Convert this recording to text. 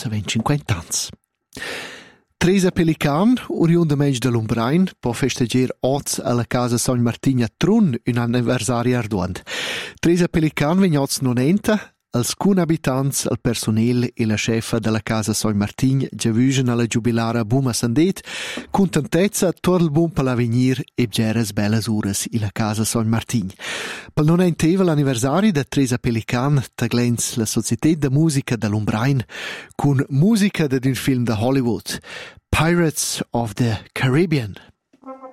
aveva 50 anni. Teresa Pelican, oriunda meix de l'Umbrain, può festeggiare oggi alla casa San Martin a Trun un anniversario arduant. Teresa Pelican vegna oggi nonenta, als cun abitants, al personel e la chefa della casa San Martin giavugen alla giubilara buma sandet, contentezza torl bun per l'avenir e bgeres bellas uras in la casa San Martin. Per non enteva l'anniversario da Teresa Pelican taglens la Società de Musica dell'Umbrain con musica da un film da Hollywood, Pirates of the Caribbean.